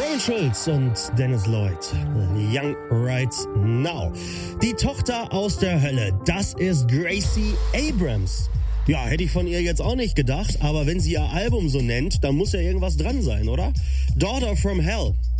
Aaron Schulz und Dennis Lloyd. Young Right Now. Die Tochter aus der Hölle, das ist Gracie Abrams. Ja, hätte ich von ihr jetzt auch nicht gedacht, aber wenn sie ihr Album so nennt, dann muss ja irgendwas dran sein, oder? Daughter from Hell.